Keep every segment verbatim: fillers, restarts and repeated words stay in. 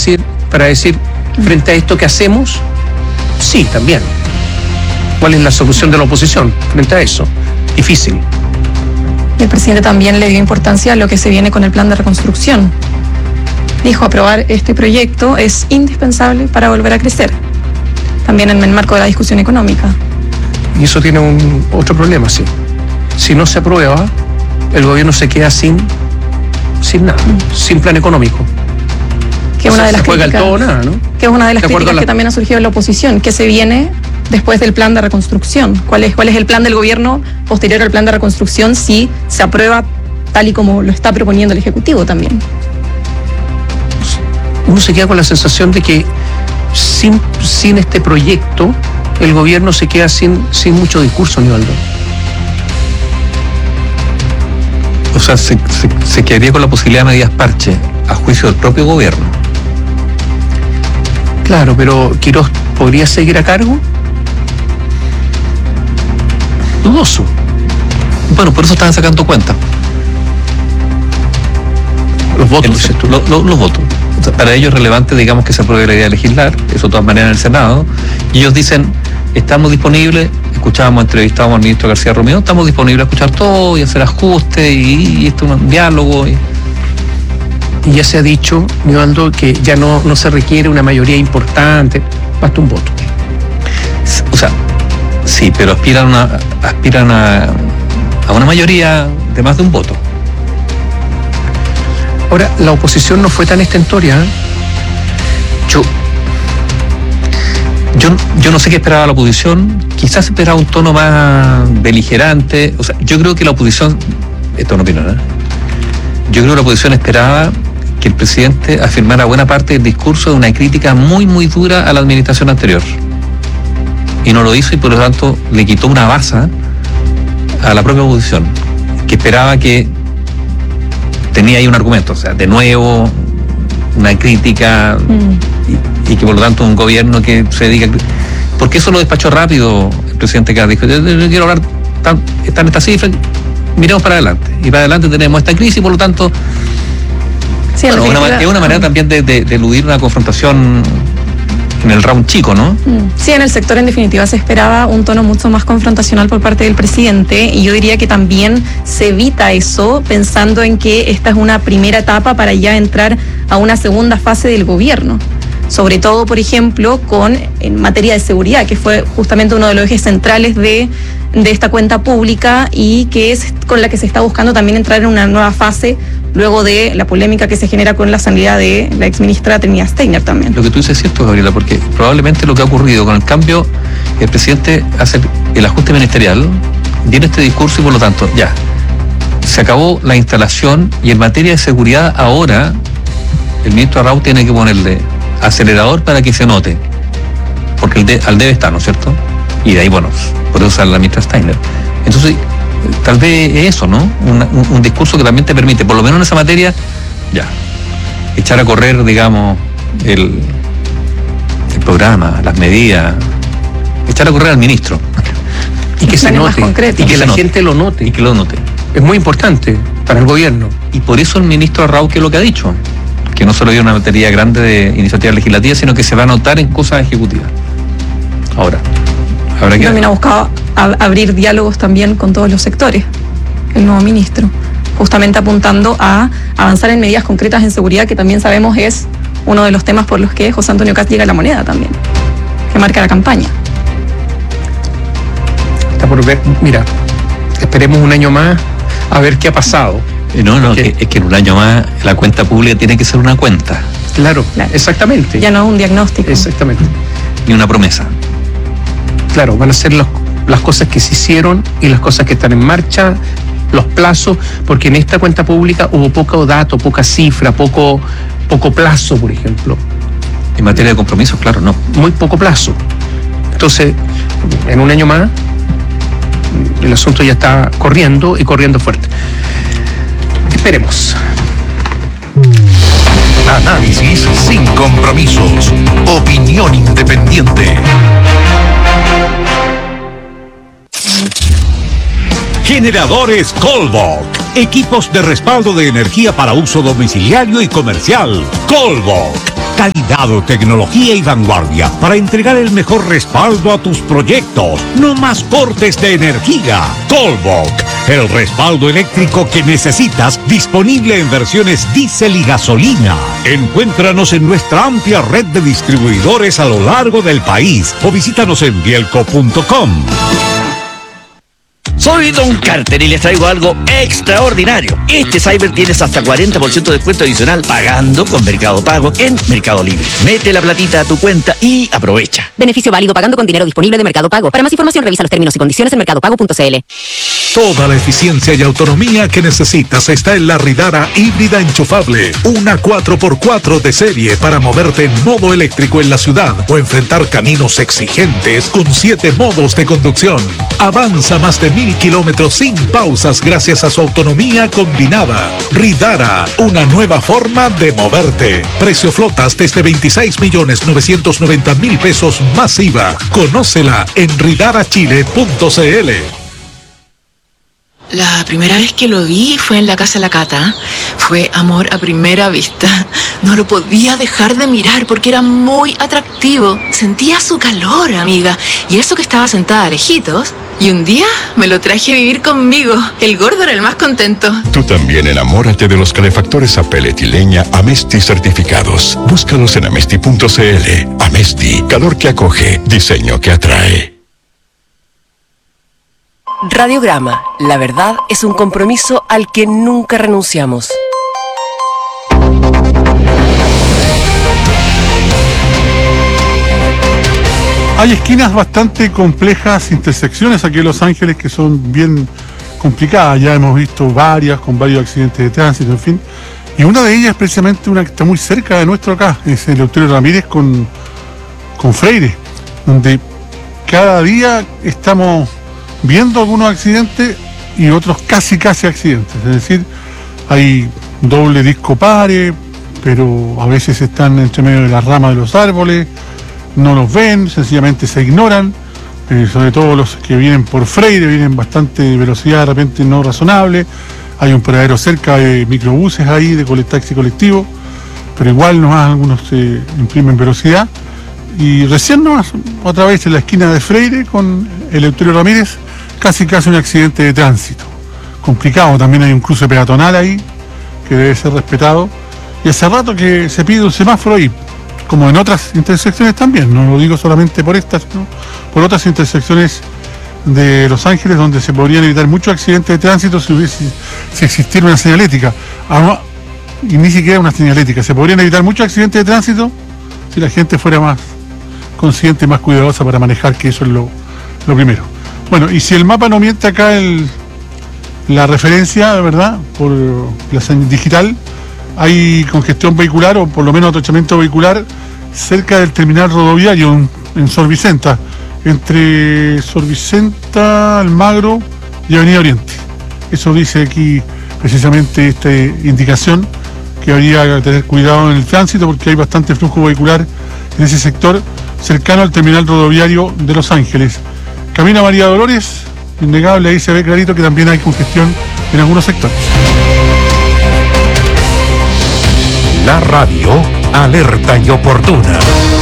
decir, para decir, frente a esto que hacemos, sí, también. ¿Cuál es la solución de la oposición frente a eso? Difícil. El presidente también le dio importancia a lo que se viene con el plan de reconstrucción. Dijo, aprobar este proyecto es indispensable para volver a crecer, también en el marco de la discusión económica. Y eso tiene un otro problema, sí. Si no se aprueba, el gobierno se queda sin, sin nada, mm. sin plan económico. Que es una de las se juega críticas, el todo o nada, ¿no? Que es una de las de críticas la... que también ha surgido en la oposición, que se viene después del plan de reconstrucción. ¿Cuál es, cuál es el plan del gobierno posterior al plan de reconstrucción si se aprueba tal y como lo está proponiendo el Ejecutivo también? Uno se queda con la sensación de que sin, sin este proyecto el gobierno se queda sin, sin mucho discurso, Nivaldo. O sea, se, se, se quedaría con la posibilidad de medidas parche a juicio del propio gobierno. Claro, pero ¿Quirós podría seguir a cargo? Dudoso. Bueno, por eso estaban sacando cuentas. Los votos. El, lo, lo, los votos. O sea, para ellos es relevante, digamos, que se apruebe la idea de legislar, eso de todas maneras en el Senado, y ellos dicen, estamos disponibles, escuchábamos, entrevistábamos al ministro García Romero, estamos disponibles a escuchar todo y hacer ajustes y, y esto es un diálogo. Y... y ya se ha dicho, Nivaldo, que ya no, no se requiere una mayoría importante, basta un voto. O sea, sí, pero aspiran, una, aspiran a, a una mayoría de más de un voto. Ahora, la oposición no fue tan estentoria, ¿eh? Yo, yo, yo no sé qué esperaba la oposición, quizás esperaba un tono más beligerante, o sea, yo creo que la oposición, esto no opino, ¿eh? Yo creo que la oposición esperaba que el presidente afirmara buena parte del discurso de una crítica muy, muy dura a la administración anterior. Y no lo hizo y por lo tanto le quitó una baza a la propia oposición, que esperaba que tenía ahí un argumento, o sea, de nuevo, una crítica mm. y, y que por lo tanto un gobierno que se dedica... Porque eso lo despachó rápido el presidente Kast, dijo, yo, yo, yo quiero hablar, tan, están estas cifras, miremos para adelante. Y para adelante tenemos esta crisis, por lo tanto... Sí, bueno, una, es una manera también de, de, de eludir una confrontación en el round chico, ¿no? Sí, en el sector en definitiva se esperaba un tono mucho más confrontacional por parte del presidente y yo diría que también se evita eso pensando en que esta es una primera etapa para ya entrar a una segunda fase del gobierno. Sobre todo, por ejemplo, con en materia de seguridad, que fue justamente uno de los ejes centrales de, de esta cuenta pública y que es con la que se está buscando también entrar en una nueva fase luego de la polémica que se genera con la salida de la exministra Trinidad Steiner también. Lo que tú dices es cierto, Gabriela, porque probablemente lo que ha ocurrido con el cambio, el presidente hace el ajuste ministerial, viene este discurso y por lo tanto, ya, se acabó la instalación y en materia de seguridad ahora el ministro Arrau tiene que ponerle acelerador para que se note, porque el de, al debe está, ¿no es cierto? Y de ahí, bueno, por eso sale la ministra Steiner. Entonces, tal vez eso, ¿no? Una, un, un discurso que también te permite, por lo menos en esa materia, ya, echar a correr, digamos, el, el programa, las medidas, echar a correr al ministro. Y que se note, y que la gente lo note. Y que lo note. Es muy importante para el gobierno. Y por eso el ministro Arrau, que es lo que ha dicho, que no solo hay una materia grande de iniciativas legislativas, sino que se va a notar en cosas ejecutivas. Ahora, habrá que... También ha buscado a abrir diálogos también con todos los sectores, el nuevo ministro, justamente apuntando a avanzar en medidas concretas en seguridad, que también sabemos es uno de los temas por los que José Antonio Kast llega a la moneda también, que marca la campaña. Está por ver, mira, esperemos un año más a ver qué ha pasado. No, no, que, es que en un año más la cuenta pública tiene que ser una cuenta. Claro, claro. Exactamente. Ya no un diagnóstico. Exactamente. Ni una promesa. Claro, van a ser los, las cosas que se hicieron y las cosas que están en marcha, los plazos, porque en esta cuenta pública hubo poco dato, poca cifra, poco, poco plazo, por ejemplo. En materia de compromisos, claro, no. Muy poco plazo. Entonces, en un año más, el asunto ya está corriendo y corriendo fuerte. Esperemos. Análisis sin compromisos. Opinión independiente. Generadores Colbach. Equipos de respaldo de energía para uso domiciliario y comercial. Colbach. Calidad, tecnología y vanguardia para entregar el mejor respaldo a tus proyectos. No más cortes de energía. Colbok, el respaldo eléctrico que necesitas, disponible en versiones diésel y gasolina. Encuéntranos en nuestra amplia red de distribuidores a lo largo del país o visítanos en bielco punto com. Soy Don Carter y les traigo algo extraordinario. Este Cyber tienes hasta cuarenta por ciento de descuento adicional pagando con Mercado Pago en Mercado Libre. Mete la platita a tu cuenta y aprovecha. Beneficio válido pagando con dinero disponible de Mercado Pago. Para más información revisa los términos y condiciones en mercado pago punto c l. Toda la eficiencia y autonomía que necesitas está en la Ridara híbrida enchufable. Una cuatro por cuatro de serie para moverte en modo eléctrico en la ciudad o enfrentar caminos exigentes con siete modos de conducción. Avanza más de mil kilómetros sin pausas gracias a su autonomía combinada. Ridara, una nueva forma de moverte. Precio flotas desde veintiséis millones novecientos noventa mil pesos más I V A. Conócela en ridara chile punto c l. La primera vez que lo vi fue en la casa de la Cata. Fue amor a primera vista. No lo podía dejar de mirar porque era muy atractivo. Sentía su calor, amiga. Y eso que estaba sentada lejitos. Y un día me lo traje a vivir conmigo. El gordo era el más contento. Tú también enamórate de los calefactores a pellet y leña Amesti certificados. Búscalos en amesti punto c l. Amesti, calor que acoge, diseño que atrae. Radiograma, la verdad es un compromiso al que nunca renunciamos. Hay esquinas bastante complejas, intersecciones aquí en Los Ángeles que son bien complicadas. Ya hemos visto varias, con varios accidentes de tránsito, en fin. Y una de ellas es precisamente una que está muy cerca de nuestro acá, es el Eleuterio Ramírez con, con Freire, donde cada día estamos viendo algunos accidentes y otros casi casi accidentes. Es decir, hay doble disco pare, pero a veces están entre medio de las ramas de los árboles, no los ven, sencillamente se ignoran, eh, sobre todo los que vienen por Freire, vienen bastante velocidad de repente no razonable. Hay un paradero cerca de microbuses ahí, de taxi colectivo, pero igual nomás algunos se imprimen velocidad. Y recién nomás, otra vez en la esquina de Freire con el Eleuterio Ramírez, casi casi un accidente de tránsito. Complicado, también hay un cruce peatonal ahí, que debe ser respetado. Y hace rato que se pide un semáforo ahí, como en otras intersecciones también, no lo digo solamente por estas, sino por otras intersecciones de Los Ángeles, donde se podrían evitar muchos accidentes de tránsito si hubiese, si existiera una señalética. Ah, y ni siquiera una señalética. Se podrían evitar muchos accidentes de tránsito si la gente fuera más consciente y más cuidadosa para manejar, que eso es lo, lo primero. Bueno, y si el mapa no miente acá, el, la referencia, ¿verdad?, por la señal digital, hay congestión vehicular, o por lo menos atrochamiento vehicular, cerca del terminal rodoviario en, en Sor Vicenta, entre Sor Vicenta, Almagro y Avenida Oriente. Eso dice aquí precisamente esta indicación, que habría que tener cuidado en el tránsito porque hay bastante flujo vehicular en ese sector cercano al terminal rodoviario de Los Ángeles. Camino a María Dolores, innegable, ahí se ve clarito que también hay congestión en algunos sectores. La radio alerta y oportuna.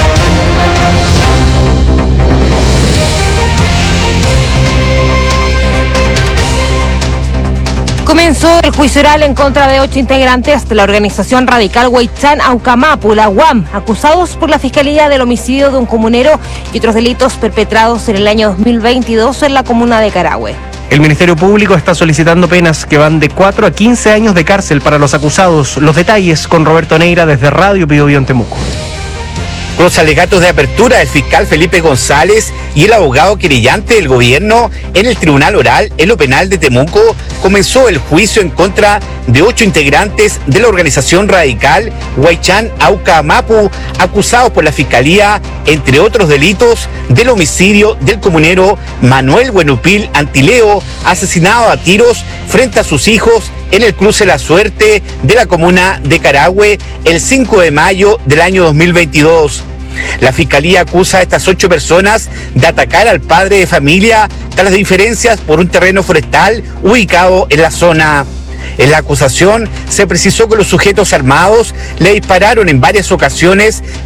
Comenzó el juicio oral en contra de ocho integrantes de la organización radical Huaychán Aucamapu, la U A M, acusados por la Fiscalía del homicidio de un comunero y otros delitos perpetrados en el año dos mil veintidós en la comuna de Carahue. El Ministerio Público está solicitando penas que van de cuatro a quince años de cárcel para los acusados. Los detalles con Roberto Neira desde Radio Biobío en Temuco. Con los alegatos de apertura del fiscal Felipe González y el abogado querellante del gobierno en el Tribunal Oral en lo Penal de Temuco, comenzó el juicio en contra de ocho integrantes de la organización radical Huaychán Aucamapu, acusados por la Fiscalía, entre otros delitos, del homicidio del comunero Manuel Buenupil Antileo, asesinado a tiros frente a sus hijos en el cruce La Suerte de la comuna de Carahue el cinco de mayo del año dos mil veintidós. La Fiscalía acusa a estas ocho personas de atacar al padre de familia tras las diferencias por un terreno forestal ubicado en la zona. En la acusación se precisó que los sujetos armados le dispararon en varias ocasiones